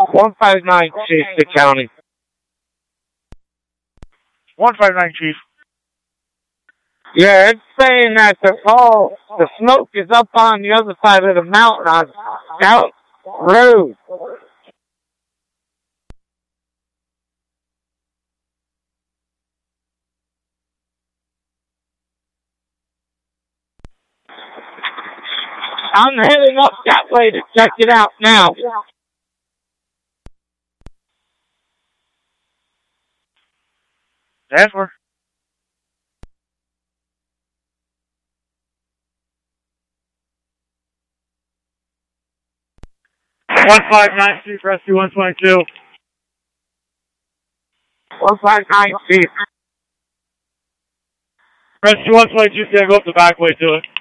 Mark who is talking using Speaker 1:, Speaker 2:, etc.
Speaker 1: 159 Chief, the county.
Speaker 2: 159, Chief.
Speaker 1: Yeah, it's saying that the smoke is up on the other side of the mountain on Scout Road. I'm heading up that way to check it out now.
Speaker 2: Denver. (159) Chief, rescue 122.
Speaker 1: 159 Chief.
Speaker 2: Rescue 122, can I go up the back way to it?